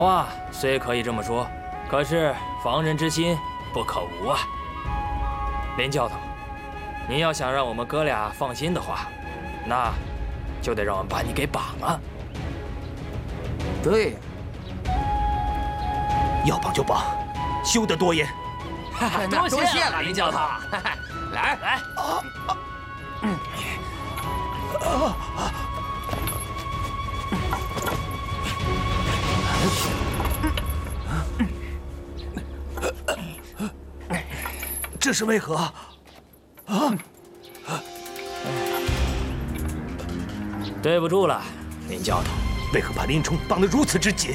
话虽可以这么说，可是防人之心不可无啊。林教头，你要想让我们哥俩放心的话，那就得让我们把你给绑了。 对呀， 要绑就绑，休得多言。 多谢了，林教头。来来， 这是为何？啊！ 对不住了，林教头。 为何把林冲绑得如此之紧？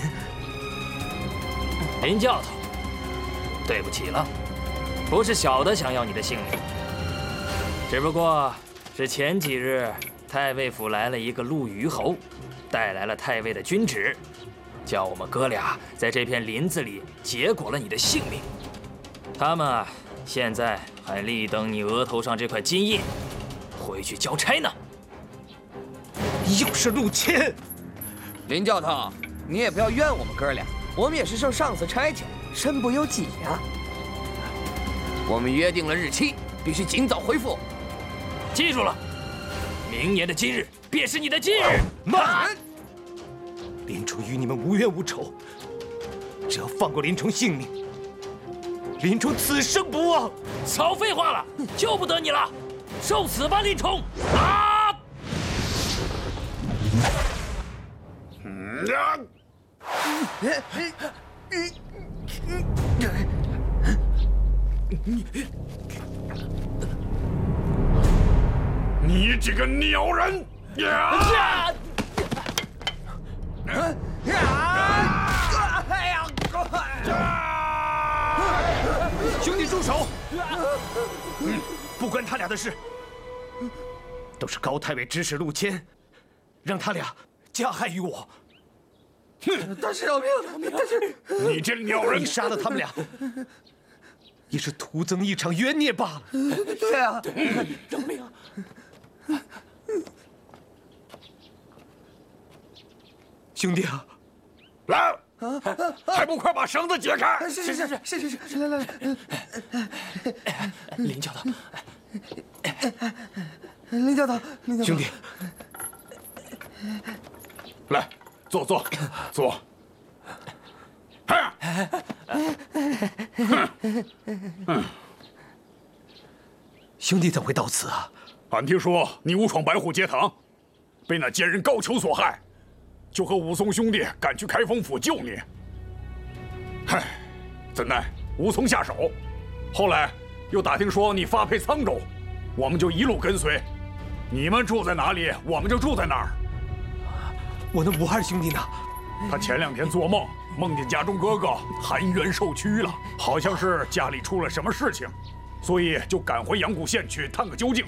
林教头，对不起了，不是小的想要你的性命，只不过是前几日太尉府来了一个陆虞侯，带来了太尉的军旨，叫我们哥俩在这片林子里结果了你的性命。他们啊，现在还立等你额头上这块金印，回去交差呢。 又是陆谦！ 林教头，你也不要怨我们哥俩，我们也是受上司差遣，身不由己呀。我们约定了日期，必须尽早回复。 记住了，明年的今日便是你的今日。 慢！林冲与你们无冤无仇，只要放过林冲性命，林冲此生不忘。 少废话了，救不得你了，受死吧，林冲！啊！ 你这个鸟人！ 兄弟住手！不关他俩的事，都是高太尉指使陆谦，让他俩加害于我。 大师饶命！大师， 你这鸟人！ 你杀了他们俩，也是徒增一场冤孽罢了。 对啊， 饶命啊！ 兄弟啊， 来，还不快把绳子解开！ 是，来， 林教头， 林教头， 兄弟， 来，坐。 兄弟怎会到此啊？ 俺听说你误闯白虎节堂，被那奸人高俅所害，就和武松兄弟赶去开封府救你。嗨，怎奈无从下手。后来又打听说你发配沧州，我们就一路跟随。你们住在哪里，我们就住在哪儿。 我那武二兄弟呢？ 他前2天做梦，梦见家中哥哥含冤受屈了，好像是家里出了什么事情，所以就赶回阳谷县去探个究竟。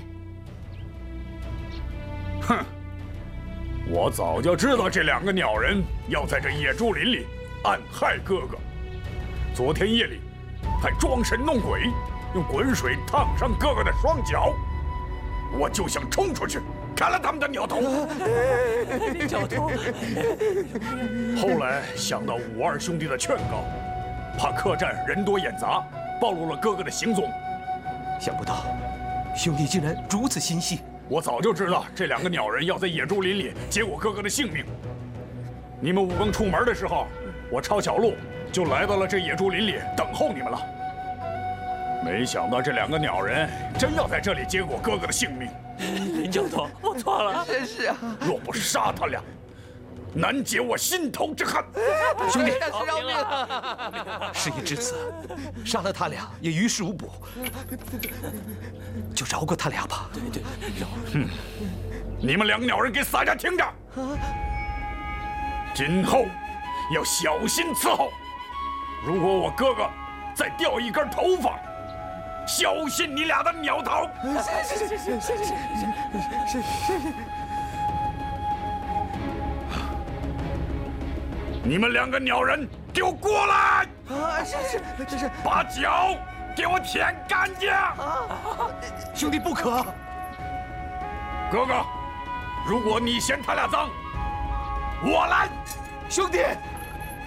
哼，我早就知道这2个鸟人要在这野猪林里暗害哥哥。昨天夜里还装神弄鬼，用滚水烫伤哥哥的双脚。我就想冲出去砍了他们的鸟头。 教头。 后来想到武二兄弟的劝告，怕客栈人多眼杂，暴露了哥哥的行踪。 想不到兄弟竟然如此心细。 我早就知道这2个鸟人要在野猪林里结我哥哥的性命。你们5更出门的时候，我抄小路就来到了这野猪林里等候你们了。没想到这2个鸟人真要在这里结我哥哥的性命。 林教头，我错了。 真是啊！ 若不杀他俩，难解我心头之恨。 兄弟， 大师饶命！ 事已至此，杀了他俩也于事无补，就饶过他俩吧。 对，饶。 你们2个鸟人给洒家听着，今后要小心伺候。如果我哥哥再掉一根头发，小心你俩的鸟头！ 是。 你们2个鸟人，给我过来！ 啊，是， 把脚给我舔干净！ 兄弟不可！ 哥哥，如果你嫌他俩脏，我来。 兄弟，